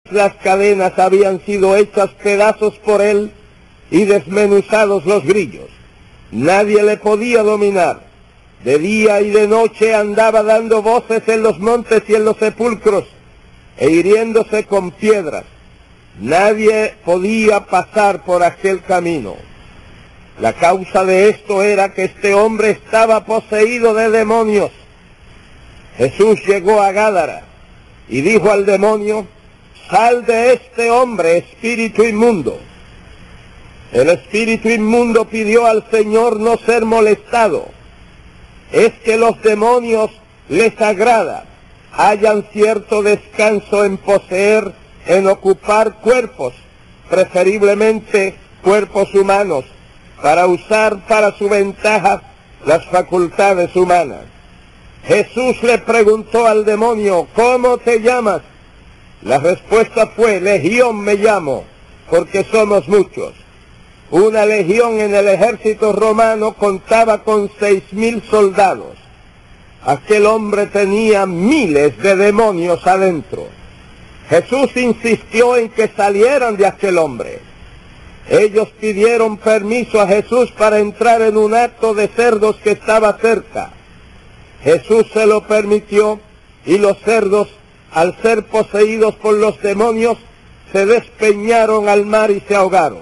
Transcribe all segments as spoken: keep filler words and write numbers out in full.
Las cadenas habían sido hechas pedazos por él y desmenuzados los grillos. Nadie le podía dominar. De día y de noche andaba dando voces en los montes y en los sepulcros, e hiriéndose con piedras. Nadie podía pasar por aquel camino. La causa de esto era que este hombre estaba poseído de demonios. Jesús llegó a Gádara y dijo al demonio: «Sal de este hombre, espíritu inmundo». El espíritu inmundo pidió al Señor no ser molestado. Es que los demonios les agrada, hallan cierto descanso en poseer, en ocupar cuerpos, preferiblemente cuerpos humanos, para usar para su ventaja las facultades humanas. Jesús le preguntó al demonio: «¿Cómo te llamas?». La respuesta fue: «Legión me llamo, porque somos muchos». Una legión en el ejército romano contaba con seis mil soldados. Aquel hombre tenía miles de demonios adentro. Jesús insistió en que salieran de aquel hombre. Ellos pidieron permiso a Jesús para entrar en un hato de cerdos que estaba cerca. Jesús se lo permitió, y los cerdos, al ser poseídos por los demonios, se despeñaron al mar y se ahogaron.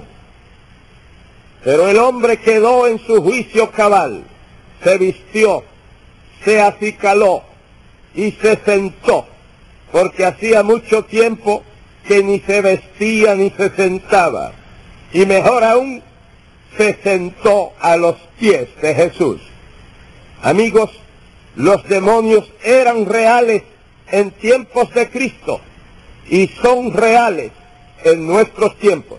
Pero el hombre quedó en su juicio cabal, se vistió, se acicaló y se sentó, porque hacía mucho tiempo que ni se vestía ni se sentaba, y mejor aún, se sentó a los pies de Jesús. Amigos, los demonios eran reales en tiempos de Cristo y son reales en nuestros tiempos.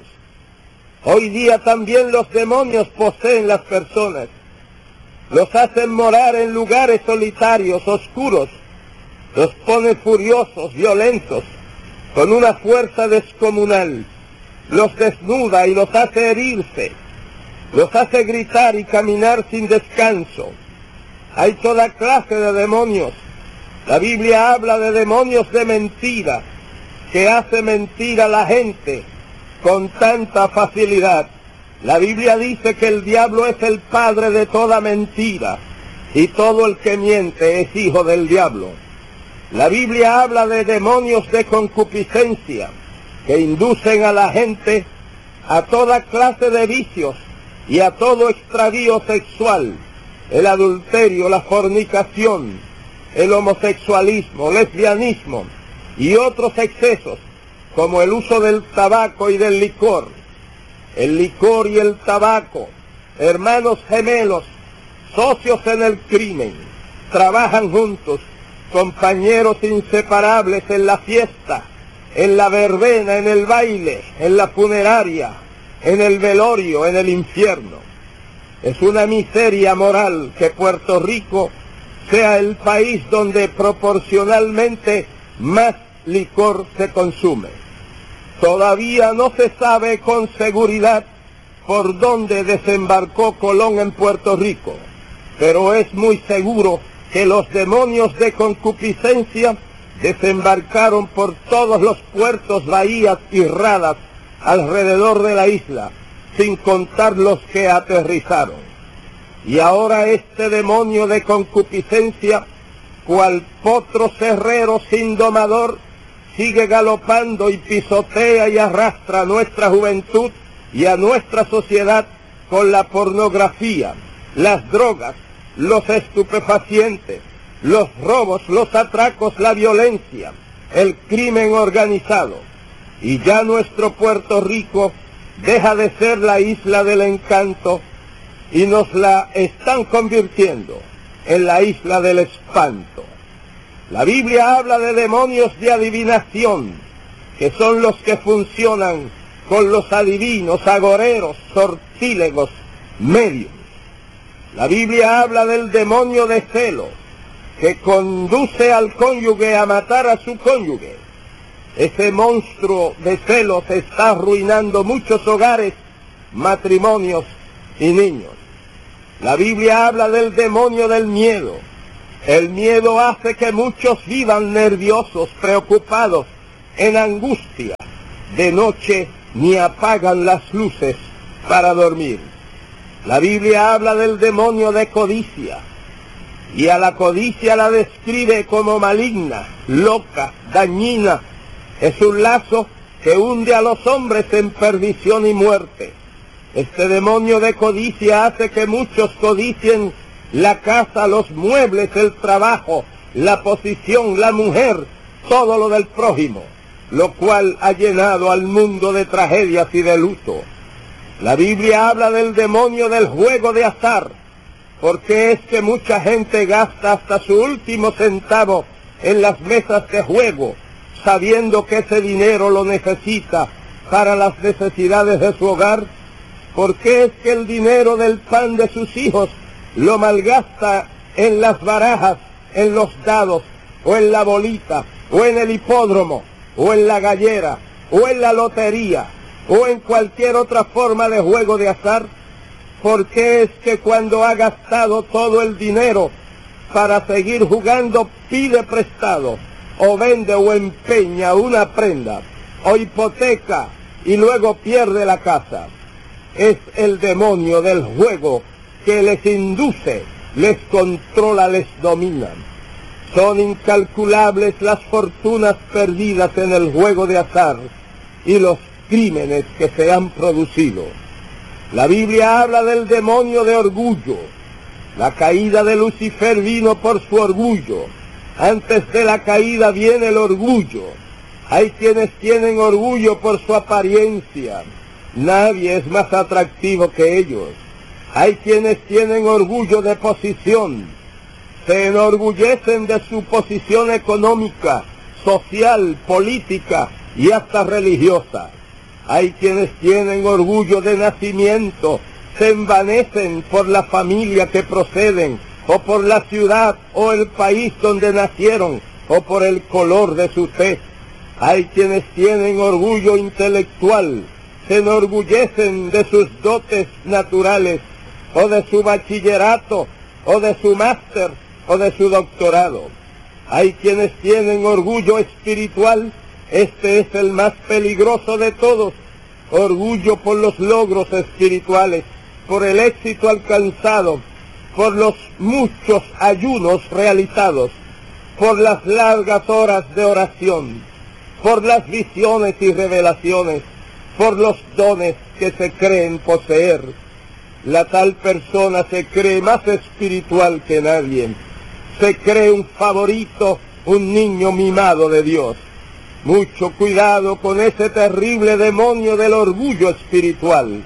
Hoy día también los demonios poseen las personas, los hacen morar en lugares solitarios, oscuros, los pone furiosos, violentos, con una fuerza descomunal, los desnuda y los hace herirse, los hace gritar y caminar sin descanso. Hay toda clase de demonios. La Biblia habla de demonios de mentira, que hace mentir a la gente con tanta facilidad. La Biblia dice que el diablo es el padre de toda mentira, y todo el que miente es hijo del diablo. La Biblia habla de demonios de concupiscencia, que inducen a la gente a toda clase de vicios y a todo extravío sexual, el adulterio, la fornicación, el homosexualismo, lesbianismo y otros excesos, como el uso del tabaco y del licor. El licor y el tabaco, hermanos gemelos, socios en el crimen, trabajan juntos, compañeros inseparables en la fiesta, en la verbena, en el baile, en la funeraria, en el velorio, en el infierno. Es una miseria moral que Puerto Rico sea el país donde proporcionalmente más licor se consume. Todavía no se sabe con seguridad por dónde desembarcó Colón en Puerto Rico, pero es muy seguro que los demonios de concupiscencia desembarcaron por todos los puertos, bahías y radas alrededor de la isla, sin contar los que aterrizaron. Y ahora este demonio de concupiscencia, cual potro cerrero sin domador, sigue galopando y pisotea y arrastra a nuestra juventud y a nuestra sociedad con la pornografía, las drogas, los estupefacientes, los robos, los atracos, la violencia, el crimen organizado. Y ya nuestro Puerto Rico deja de ser la isla del encanto y nos la están convirtiendo en la isla del espanto. La Biblia habla de demonios de adivinación, que son los que funcionan con los adivinos, agoreros, sortílegos, medios. La Biblia habla del demonio de celo, que conduce al cónyuge a matar a su cónyuge. Ese monstruo de celos está arruinando muchos hogares, matrimonios y niños. La Biblia habla del demonio del miedo. El miedo hace que muchos vivan nerviosos, preocupados, en angustia, de noche ni apagan las luces para dormir. La Biblia habla del demonio de codicia, y a la codicia la describe como maligna, loca, dañina. Es un lazo que hunde a los hombres en perdición y muerte. Este demonio de codicia hace que muchos codicien la casa, los muebles, el trabajo, la posición, la mujer, todo lo del prójimo, lo cual ha llenado al mundo de tragedias y de luto. La Biblia habla del demonio del juego de azar, porque es que mucha gente gasta hasta su último centavo en las mesas de juego, sabiendo que ese dinero lo necesita para las necesidades de su hogar. ¿Por qué es que el dinero del pan de sus hijos lo malgasta en las barajas, en los dados, o en la bolita, o en el hipódromo, o en la gallera, o en la lotería, o en cualquier otra forma de juego de azar? ¿Por qué es que cuando ha gastado todo el dinero para seguir jugando pide prestado, o vende o empeña una prenda, o hipoteca y luego pierde la casa? Es el demonio del juego que les induce, les controla, les domina. Son incalculables las fortunas perdidas en el juego de azar y los crímenes que se han producido. La Biblia habla del demonio de orgullo. La caída de Lucifer vino por su orgullo. Antes de la caída viene el orgullo. Hay quienes tienen orgullo por su apariencia. Nadie es más atractivo que ellos. Hay quienes tienen orgullo de posición. Se enorgullecen de su posición económica, social, política y hasta religiosa. Hay quienes tienen orgullo de nacimiento, se envanecen por la familia que proceden, o por la ciudad o el país donde nacieron, o por el color de su tez. Hay quienes tienen orgullo intelectual, se enorgullecen de sus dotes naturales, o de su bachillerato, o de su máster, o de su doctorado. Hay quienes tienen orgullo espiritual. Este es el más peligroso de todos. Orgullo por los logros espirituales, por el éxito alcanzado, por los muchos ayunos realizados, por las largas horas de oración, por las visiones y revelaciones, por los dones que se creen poseer. La tal persona se cree más espiritual que nadie. Se cree un favorito, un niño mimado de Dios. Mucho cuidado con ese terrible demonio del orgullo espiritual.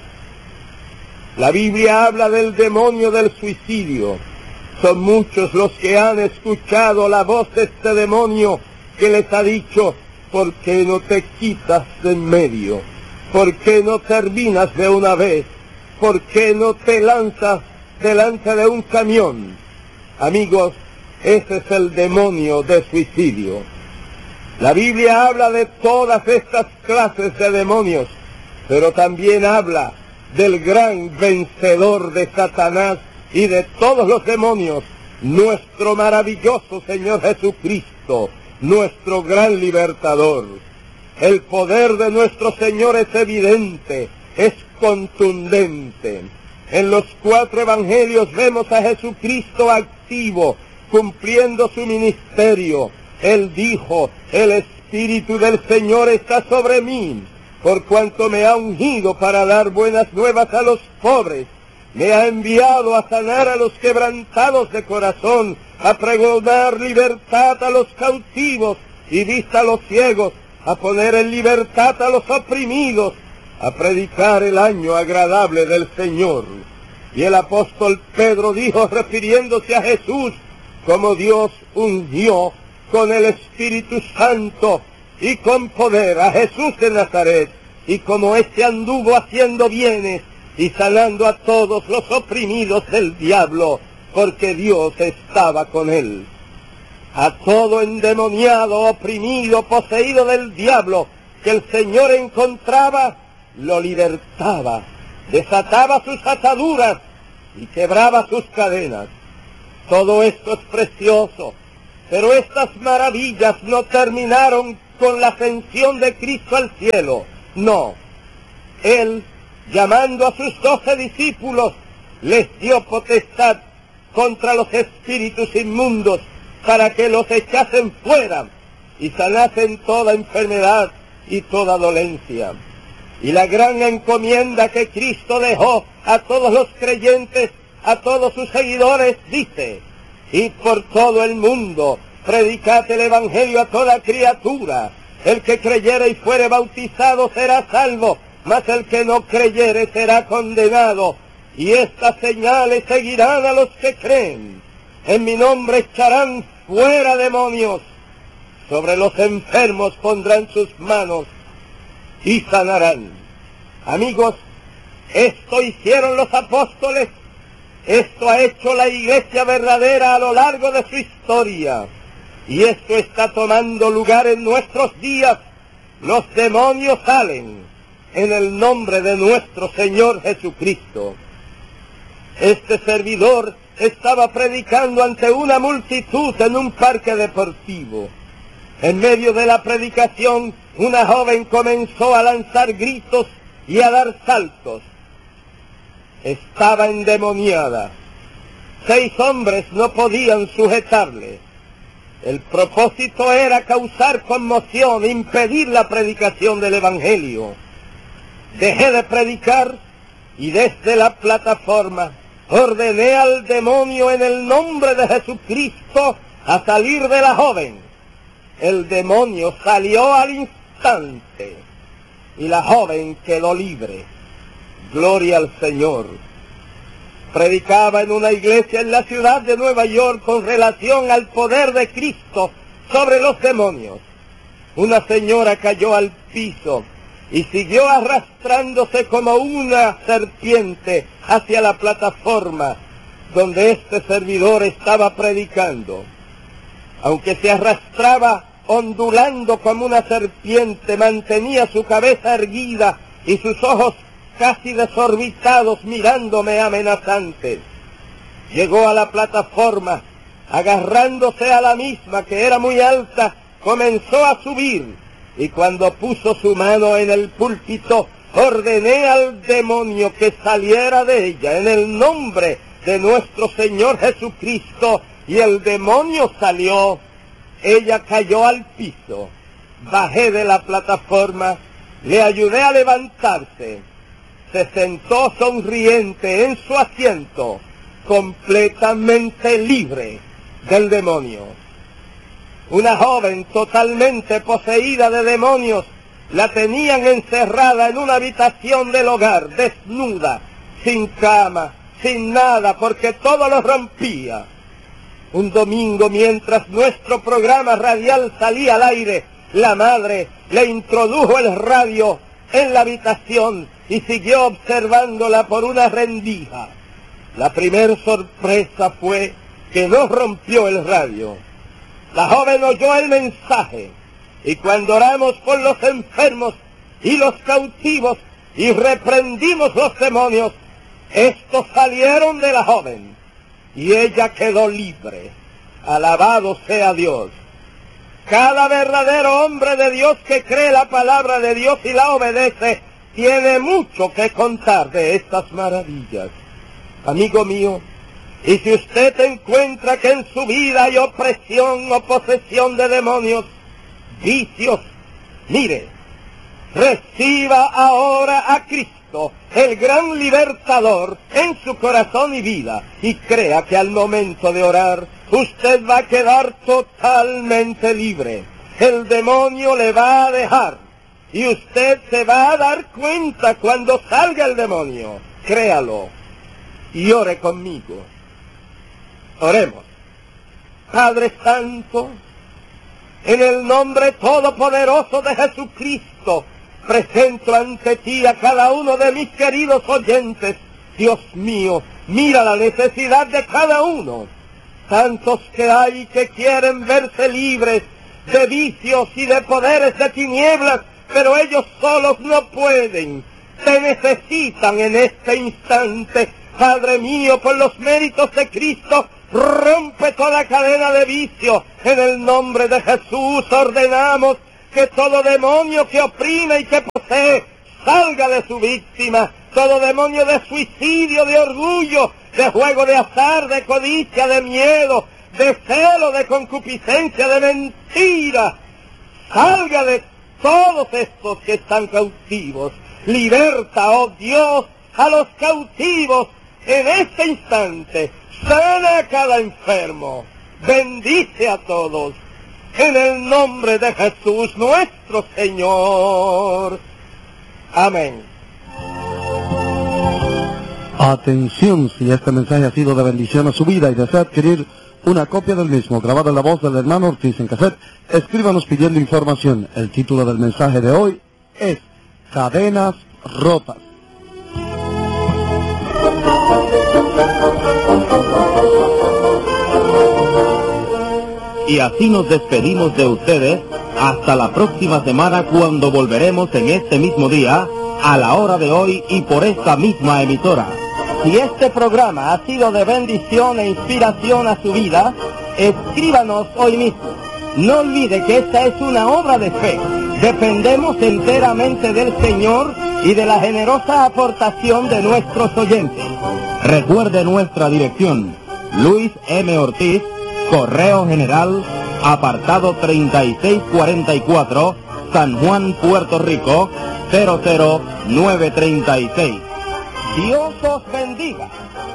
La Biblia habla del demonio del suicidio. Son muchos los que han escuchado la voz de este demonio que les ha dicho: ¿por qué no te quitas de en medio? ¿Por qué no terminas de una vez? ¿Por qué no te lanzas delante de un camión? Amigos, ese es el demonio de suicidio. La Biblia habla de todas estas clases de demonios, pero también habla del gran vencedor de Satanás y de todos los demonios, nuestro maravilloso Señor Jesucristo, nuestro gran libertador. El poder de nuestro Señor es evidente, es contundente. En los cuatro evangelios vemos a Jesucristo activo, cumpliendo su ministerio. Él dijo: el Espíritu del Señor está sobre mí, por cuanto me ha ungido para dar buenas nuevas a los pobres. Me ha enviado a sanar a los quebrantados de corazón, a pregonar libertad a los cautivos y vista a los ciegos, a poner en libertad a los oprimidos, a predicar el año agradable del Señor. Y el apóstol Pedro dijo, refiriéndose a Jesús, como Dios ungió con el Espíritu Santo y con poder a Jesús de Nazaret, y como éste anduvo haciendo bienes y sanando a todos los oprimidos del diablo, porque Dios estaba con él. A todo endemoniado, oprimido, poseído del diablo, que el Señor encontraba, lo libertaba, desataba sus ataduras y quebraba sus cadenas. Todo esto es precioso, pero estas maravillas no terminaron con la ascensión de Cristo al cielo. No, él, llamando a sus doce discípulos, les dio potestad contra los espíritus inmundos para que los echasen fuera y sanasen toda enfermedad y toda dolencia. Y la gran encomienda que Cristo dejó a todos los creyentes, a todos sus seguidores, dice: id por todo el mundo, predicad el evangelio a toda criatura. El que creyere y fuere bautizado será salvo, mas el que no creyere será condenado. Y estas señales seguirán a los que creen. En mi nombre echarán fuera demonios. Sobre los enfermos pondrán sus manos y sanarán. Amigos, esto hicieron los apóstoles. Esto ha hecho la iglesia verdadera a lo largo de su historia. Y esto está tomando lugar en nuestros días. Los demonios salen en el nombre de nuestro Señor Jesucristo. Este servidor estaba predicando ante una multitud en un parque deportivo. En medio de la predicación, una joven comenzó a lanzar gritos y a dar saltos. Estaba endemoniada. Seis hombres no podían sujetarle. El propósito era causar conmoción, impedir la predicación del Evangelio. Dejé de predicar y desde la plataforma ordené al demonio en el nombre de Jesucristo a salir de la joven. El demonio salió al instante y la joven quedó libre. Gloria al Señor. Predicaba en una iglesia en la ciudad de Nueva York con relación al poder de Cristo sobre los demonios. Una señora cayó al piso y siguió arrastrándose como una serpiente hacia la plataforma donde este servidor estaba predicando. Aunque se arrastraba ondulando como una serpiente, mantenía su cabeza erguida y sus ojos casi desorbitados mirándome amenazantes. Llegó a la plataforma, agarrándose a la misma, que era muy alta, comenzó a subir, y cuando puso su mano en el púlpito, ordené al demonio que saliera de ella en el nombre de nuestro Señor Jesucristo, y el demonio salió. Ella cayó al piso. Bajé de la plataforma, le ayudé a levantarse. Se sentó sonriente en su asiento, completamente libre del demonio. Una joven totalmente poseída de demonios la tenían encerrada en una habitación del hogar, desnuda, sin cama, sin nada, porque todo lo rompía. Un domingo, mientras nuestro programa radial salía al aire, la madre le introdujo el radio en la habitación y siguió observándola por una rendija. La primer sorpresa fue que no rompió el radio. La joven oyó el mensaje, y cuando oramos por los enfermos y los cautivos y reprendimos los demonios, estos salieron de la joven, y ella quedó libre. Alabado sea Dios. Cada verdadero hombre de Dios que cree la palabra de Dios y la obedece, tiene mucho que contar de estas maravillas. Amigo mío, y si usted encuentra que en su vida hay opresión o posesión de demonios, vicios, mire, reciba ahora a Cristo, el gran libertador, en su corazón y vida, y crea que al momento de orar, usted va a quedar totalmente libre. El demonio le va a dejar, y usted se va a dar cuenta cuando salga el demonio. Créalo, y ore conmigo. Oremos. Padre Santo, en el nombre todopoderoso de Jesucristo, presento ante ti a cada uno de mis queridos oyentes. Dios mío, mira la necesidad de cada uno. Tantos que hay que quieren verse libres de vicios y de poderes de tinieblas, pero ellos solos no pueden. Te necesitan en este instante. Padre mío, por los méritos de Cristo, rompe toda cadena de vicio. En el nombre de Jesús ordenamos que todo demonio que oprime y que posee José salga de su víctima, todo demonio de suicidio, de orgullo, de juego de azar, de codicia, de miedo, de celo, de concupiscencia, de mentira, salga de todos estos que están cautivos. Liberta, oh Dios, a los cautivos en este instante. Sana a cada enfermo. Bendice a todos. En el nombre de Jesús nuestro Señor. Amén. Atención, si este mensaje ha sido de bendición a su vida y desea adquirir una copia del mismo, grabada en la voz del hermano Ortiz en cassette, escríbanos pidiendo información. El título del mensaje de hoy es Cadenas Rotas. Y así nos despedimos de ustedes hasta la próxima semana, cuando volveremos en este mismo día, a la hora de hoy y por esta misma emisora. Si este programa ha sido de bendición e inspiración a su vida, escríbanos hoy mismo. No olvide que esta es una obra de fe. Dependemos enteramente del Señor y de la generosa aportación de nuestros oyentes. Recuerde nuestra dirección: Luis M. Ortiz, Correo General, apartado treinta y seis cuarenta y cuatro, San Juan, Puerto Rico, cero cero nueve treinta y seis. Dios os bendiga.